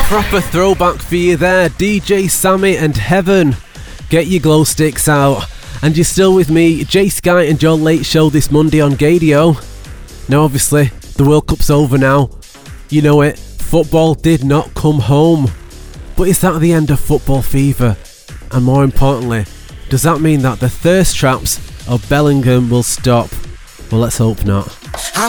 Proper throwback for you there, DJ Sammy and Heaven. Get your glow sticks out. And you're still with me, Jay Sky and your late show this Monday on Gadio. Now obviously, the World Cup's over now. You know it, football did not come home. But is that the end of football fever? And more importantly, does that mean that the thirst traps of Bellingham will stop? Well, let's hope not.